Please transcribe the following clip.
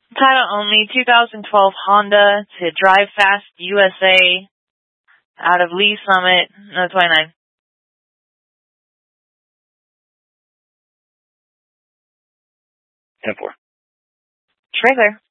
Title only, 2012 Honda to Drive Fast USA out of Lee Summit, no 29. 10-4. Trailer.